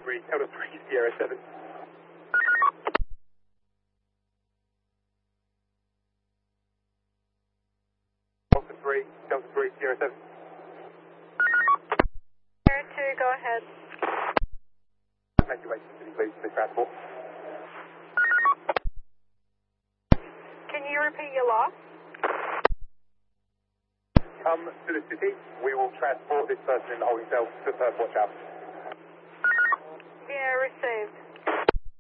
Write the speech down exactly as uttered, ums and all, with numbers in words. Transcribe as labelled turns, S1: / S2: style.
S1: three, Delta three, Sierra seven. Delta three, Delta three, Sierra seven.
S2: Sierra two, go ahead.
S1: Evacuation city, please, for transport.
S2: Can you repeat your loss?
S1: Come to the city. We will transport this person in the holding cell to Perth Watch Out.
S2: Yeah, received.